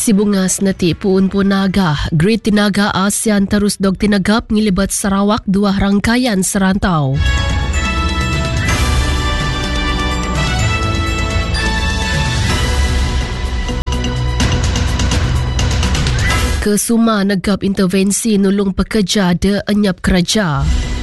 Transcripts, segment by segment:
Sibungas nati puun naga, Great Tinaga ASEAN terus dog tinagap ngilibat Sarawak dua rangkaian serantau. Kesuma negap intervensi nulung pekerja de enyap kerja.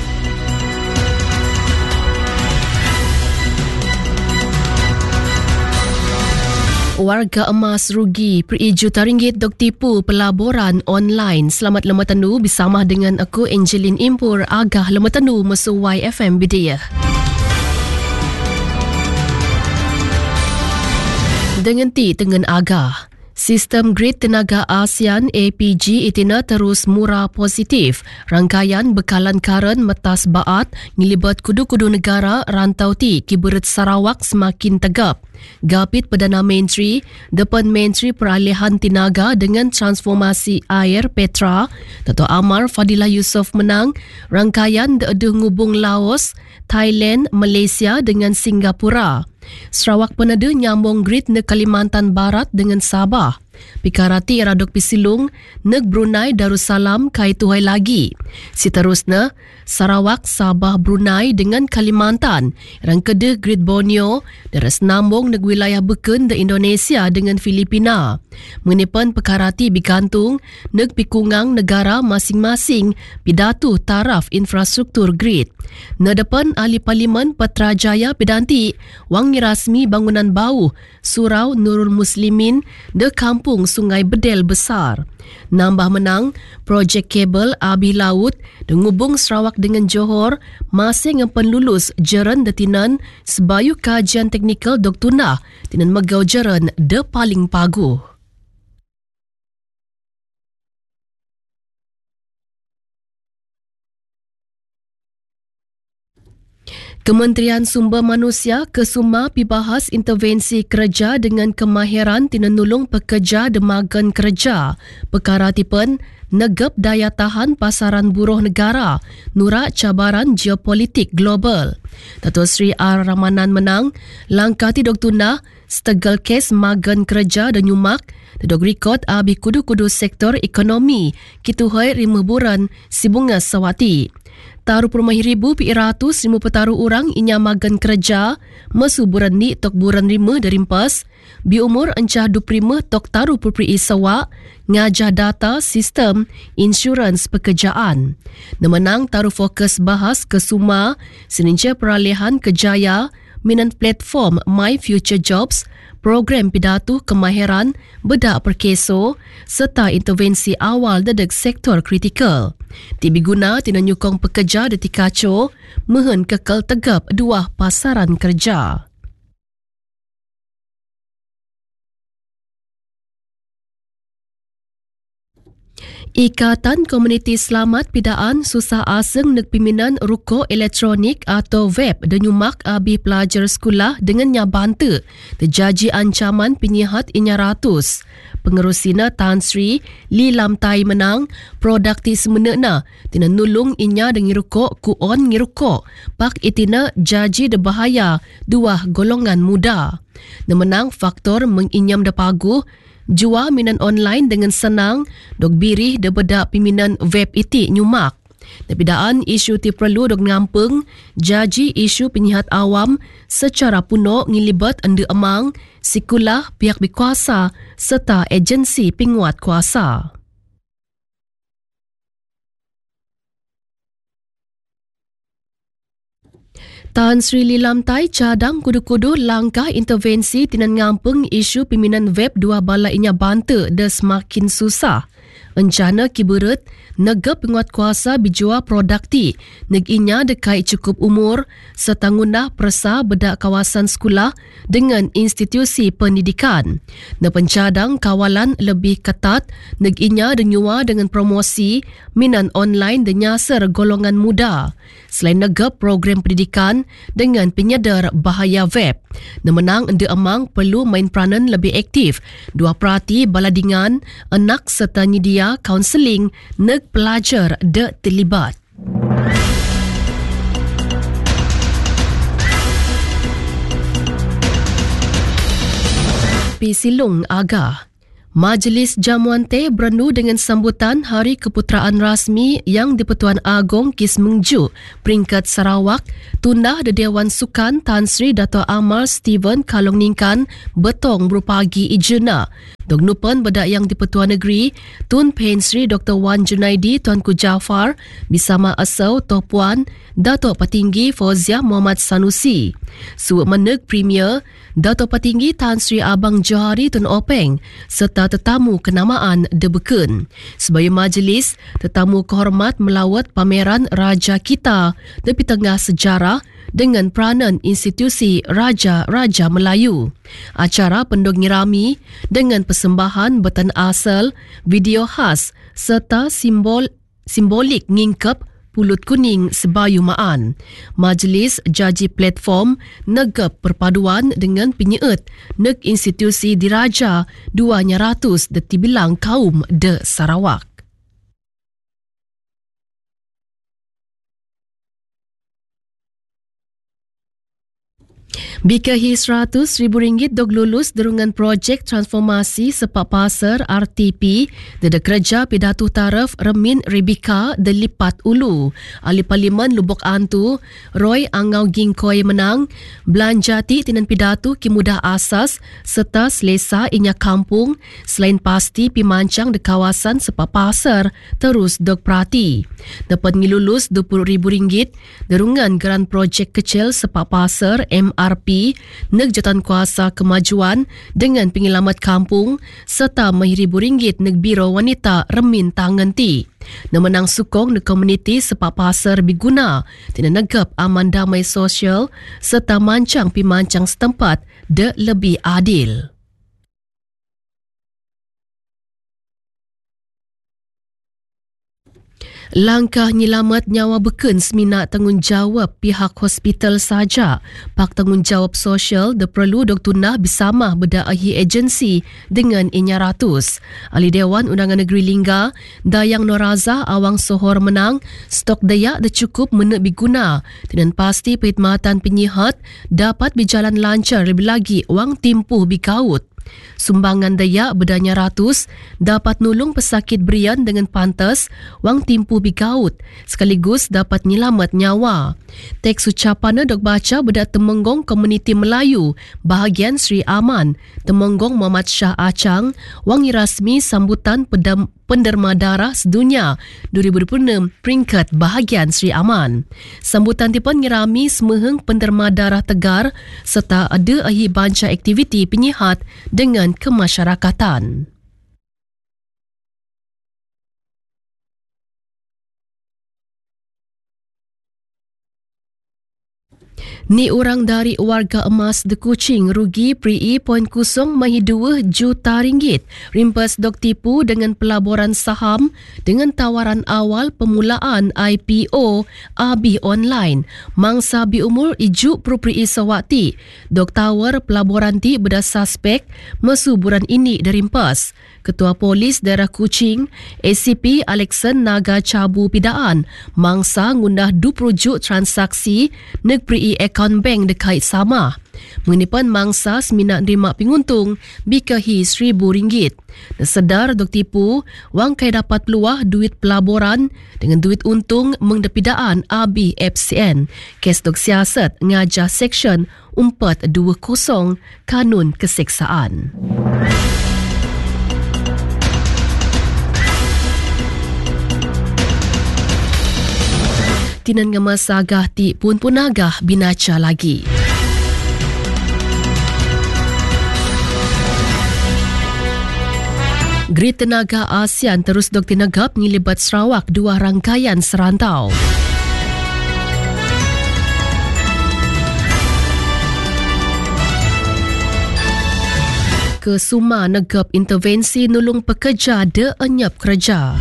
Warga emas rugi RM1 dok tipu pelaburan online. Selamat lematanu bersama dengan aku Angeline Impur agah lematanu mesu YFM Bidayah. Dengan ti tengen agah. Sistem Grid Tenaga ASEAN APG itina terus murah positif. Rangkaian bekalan karen metas baat ngilibat kudu-kudu negara rantau ti kiburit Sarawak semakin tegap. Gapit Perdana Menteri, Depan Menteri Peralihan Tenaga dengan Transformasi Air Petra, Dato' Amar Fadilah Yusof menang rangkaian deeduh ngubung Laos, Thailand, Malaysia dengan Singapura. Sarawak penada nyambung grid ne Kalimantan Barat dengan Sabah. Pikarati radok pisilung neg Brunei Darussalam kai tuhai lagi. Seterusnya Sarawak, Sabah, Brunei dengan Kalimantan. Rang kedua grid Borneo daras nambung neg wilayah beken de Indonesia dengan Filipina. Menipan pekarati bigantung neg pikungang negara masing-masing pidatu taraf infrastruktur grid. Nedepan ahli parlimen Putrajaya pidanti wang rasmi bangunan bau Surau Nurul Muslimin de Kampung Sungai Bedel Besar. Nambah menang, projek kabel Abi Laut ngubung Sarawak dengan Johor masih ngempen lulus jeren detinan sebayu kajian teknikal doktunah tinan megau jeren de paling pagu. Kementerian Sumber Manusia Kesuma pibahas intervensi kerja dengan kemahiran tinanulung pekerja demagan kerja. Perkara tipen negep daya tahan pasaran buruh negara, nurak cabaran geopolitik global. Dato' Sri R. Ramanan menang, langkah tidok tunah setegal kes magan kerja dan nyumak, tidok rekod abi kudu-kudu sektor ekonomi, kituhai rimuburan Sibungas Sawati. Taruh RM1,000 pi100 petaruh orang inya magan kerja, mesu buran ni tok buran 5 dari empas, bi umur encah 25 tok taruh pupri isawak, ngajah data sistem insurans pekerjaan. Nemenang taruh fokus bahas kesuma, seninca peralihan kejaya, minan platform My Future Jobs, program pidatu kemahiran bedak perkeso serta intervensi awal dedek sektor kritikal. Tibi guna tina nyukong pekerja deti kaco mehen kekal tegap dua pasaran kerja. Ikatan Komuniti Selamat Pidaan Susah Aseng nek piminan ruko elektronik atau web dan nyumak abi pelajar sekolah dengan nyabante terjaji ancaman penyihat inya ratus. Pengerusina Tan Sri Li Lam Tai menang produkti semenekna tina nulung inya dengan rukok kuon ngirukok pak itina jaji de bahaya dua golongan muda. Nemenang faktor menginyam de pagu jua minan online dengan senang, dok birih de bedak piminan web iti nyumak. Napidaan isu ti perlu dok ngampeng, jaji isu penyihat awam secara puno ngilibat ande emang, sikulah pihak berkuasa serta agensi penguat kuasa. Tan Sri Li Lam Tai cadang kudu-kudu langkah intervensi tinan ngampeng isu piminan web dua bala inya bante dah semakin susah. Encana kiburet negep penguat kuasa bijua produkti neg inya dekai cukup umur serta ngundah persa bedak kawasan sekolah dengan institusi pendidikan. Ne pencadang kawalan lebih ketat neg inya denyua dengan promosi minan online dan nyasar golongan muda. Selain negep program pendidikan dengan penyedar bahaya web. Nemenang ende emang perlu main peranan lebih aktif. Dua perhati baladingan, anak serta nyedia kaunseling neg pelajar de terlibat. Pisilung agah. Majlis Jamuan Teh berendu dengan sambutan Hari Keputeraan Rasmi yang di-Pertuan Agong Kismengju, peringkat Sarawak, tundah di Dewan Sukan Tan Sri Dato' Amar Steven Kalong Ningkan betong berpagi ijena. Dog nupan bedak yang di-Pertuan Negeri, Tun Pen Sri Dr. Wan Junaidi Tuanku Jaafar bersama Asau Toh Puan Dato' Petinggi Fauziah Muhammad Sanusi. Suut meneg Premier Dato' Petinggi Tan Sri Abang Johari Tun Openg serta tetamu kenamaan debeken. Sebagai majlis, tetamu kehormat melawat pameran Raja Kita tepi tengah sejarah dengan peranan institusi Raja-Raja Melayu. Acara pendog ngirami dengan persembahan betan asal, video khas serta simbolik ngingkep pulut kuning sebayu maan. Majlis Jaji Platform negep perpaduan dengan penyeut neg institusi diraja 200 detibilang kaum de Sarawak. Bikahi RM100,000 dog lulus derungan projek transformasi sepak pasar RTP deda kerja Pidatu Taraf Remin Rebecca de Lipat Ulu. Ahli Parlimen Lubuk Antu Roy Angau Gingkoi menang belanja ti tinan pidatu kimudah asas serta selesa inya kampung selain pasti pimancang de kawasan sepak pasar terus dog perhati. Dapat ngilulus RM20,000 derungan geran projek kecil sepak pasar MRP neg Jatan Kuasa Kemajuan dengan Penyelamat Kampung serta RM10,000 neg Biro Wanita Remin Tangan Ti. Nemenang sukong neg komuniti sepak pasar biguna tina negap aman damai sosial serta mancang pimancang setempat de lebih adil. Langkah nyelamat nyawa beken semina tanggungjawab pihak hospital saja. Pak tanggungjawab sosial de perlu dok tunah bersama berdaahi agensi dengan inya ratus. Ahli Dewan Undangan Negeri Lingga, Dayang Noraza Awang Sohor menang, stok dayak de cukup menek biguna dengan pasti perkhidmatan penyihat dapat berjalan lancar lebih lagi wang timpuh bikaut. Sumbangan dayak berdanya ratus dapat nulung pesakit berian dengan pantas wang timpu bigaut sekaligus dapat nyelamat nyawa. Teks ucapan dok baca bedak Temenggong Komuniti Melayu bahagian Sri Aman, Temenggong Muhammad Shah Acang wangi rasmi sambutan penderma darah sedunia 2026 peringkat bahagian Sri Aman. Sambutan tipon ngirami semeheng penderma darah tegar serta ada ahi banca aktiviti penyihat dengan kemasyarakatan. Ni orang dari warga emas de Kuching rugi RM0.02 juta. Rimpas dok tipu dengan pelaburan saham dengan tawaran awal pemulaan IPO ABI online. Mangsa biumur ijuk PRI Sawati. Dok tawar pelaburan ti beda suspek mesu buran ini dirimpas. Ketua Polis Daerah Kuching, ACP Alexan Naga Cabu Pidaan, mangsa ngundah 20 juk transaksi neg PRI akaun bank dekait sama. Mengenipan mangsa semina nerima penguntung bikahi RM1,000. Sedar dok tipu, wang kai dapat peluah duit pelaburan dengan duit untung mengdepidaan ABI FCN. Kes dok siasat ngajah Seksyen 420 Kanun Keseksaan. Tinan ngamasa agah ti pun agah binaca lagi. Grid Tenaga ASEAN terus dok tinagap ngilibat Sarawak dua rangkaian serantau. Kesuma negap intervensi nulung pekerja de enyap kerja.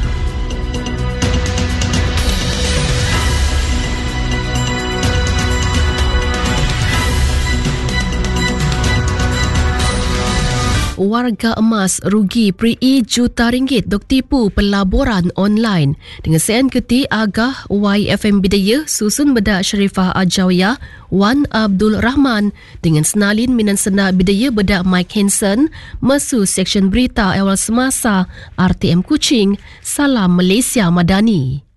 warga emas rugi RM3 juta dok tipu pelaburan online. Dengan sen keti Agah YFM Bidaya susun bedak Sharifah Ajawiyah Wan Abdul Rahman dengan senalin minan senak Bidaya bedak Mike Hansen mesu seksyen berita awal semasa RTM Kuching. Salam Malaysia Madani.